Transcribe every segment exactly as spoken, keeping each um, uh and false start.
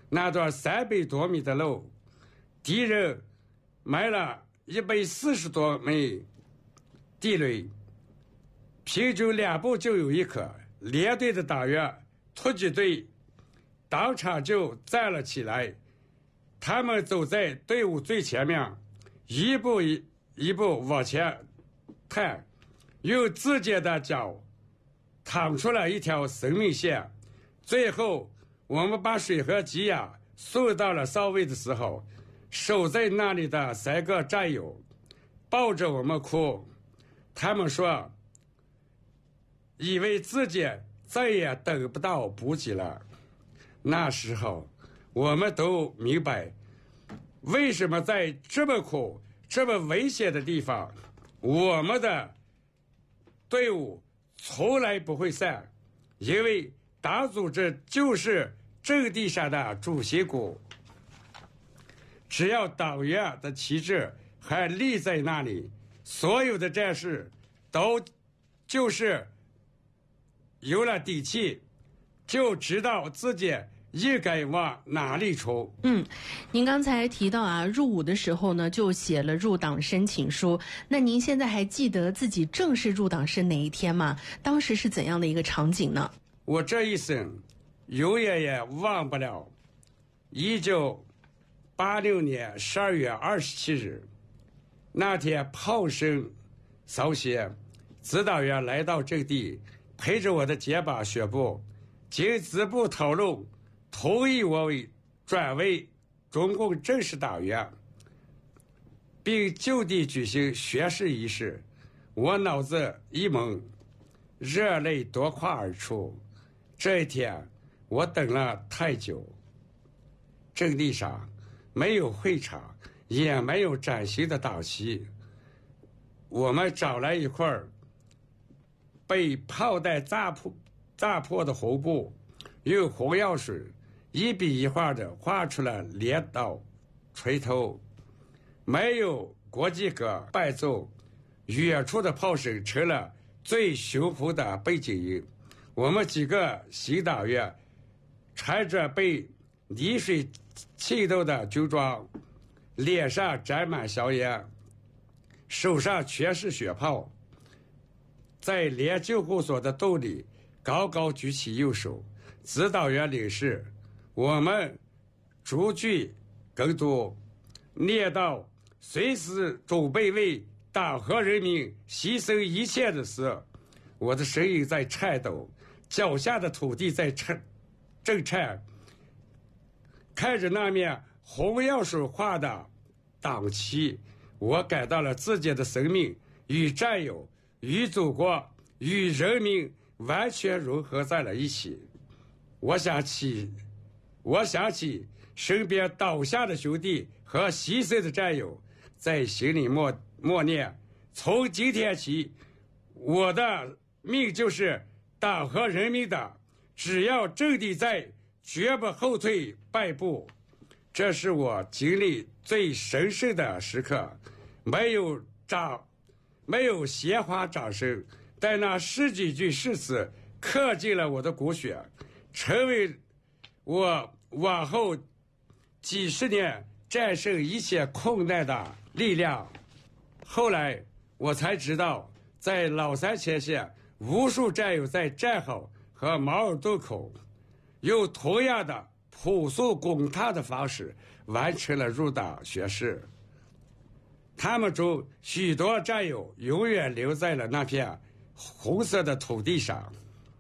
那段三百多米的路，敌人埋了一百四十多枚地雷，平均两步就有一颗。连队的党员突击队当场就站了起来，他们走在队伍最前面，一步一一步往前探，用自己的脚趟出了一条生命线。最后我们把水和给养送到了哨位的时候，守在那里的三个战友抱着我们哭，他们说以为自己再也等不到补给了。那时候我们都明白，为什么在这么苦这么危险的地方，我们的队伍从来不会散，因为党组织就是阵地上的主心骨，只要党员的旗帜还立在那里，所有的战士都就是有了底气，就知道自己应该往哪里冲。 嗯，您刚才提到啊，入伍的时候呢，就写了入党申请书。那您现在还记得自己正式入党是哪一天吗？当时是怎样的一个场景呢？ 我这一生永远也忘不了一九八六年十二月二十七日那天，炮声扫响，指导员来到阵地，陪着我的肩膀宣布，经支部讨论，同意我为转为中共正式党员，并就地举行宣誓仪式。我脑子一懵，热泪夺眶而出。这一天我等了太久。阵地上没有会场，也没有崭新的党旗，我们找来一块被炮弹炸破炸破的红布，用红药水一笔一画的画出了镰刀、锤头，没有国际歌伴奏，远处的炮声成了最雄厚的背景音。我们几个新党员穿着被泥水浸透的军装，脸上沾满硝烟，手上全是血泡，在连救护所的洞里高高举起右手。指导员领示，我们逐句更多，念到随时准备为党和人民牺牲一切的时，我的声音在颤抖，脚下的土地在颤震颤。看着那面红药水画的党旗，我感到了自己的生命与战友、与祖国、与人民完全融合在了一起。我想起，我想起身边倒下的兄弟和牺牲的战友，在心里默默念：从今天起，我的命就是党和人民的，只要阵地在，绝不后退半步。这是我经历最神圣的时刻，没有掌，没有鲜花掌声，但那十几句誓词刻进了我的骨血，成为我往后几十年战胜一切困难的力量。后来我才知道，在老三前线，无数战友在战壕和毛尔渡口用同样的朴素滚烫的方式完成了入党宣誓。他们中许多战友永远留在了那片红色的土地上，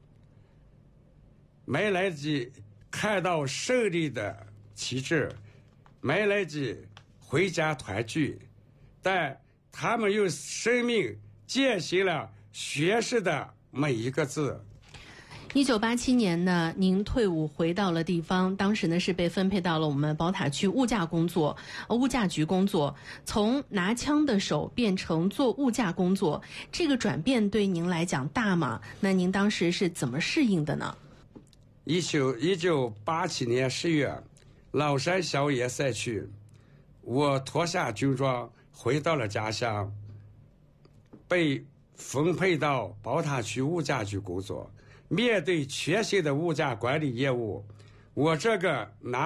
没来及看到胜利的旗帜，没来及回家团聚，但他们用生命践行了宣誓的每一个字。 一九八七年呢，您退伍回到了地方，当时呢是被分配到了我们宝塔区物价工作、呃物价局工作，从拿枪的手变成做物价工作，这个转变对您来讲大吗？那您当时是怎么适应的呢？ 一九一九八七年十月，老山小野赛区，我脱下军装回到了家乡，被分配到宝塔区物价局工作。面对全新的物价管理业务，我这个拿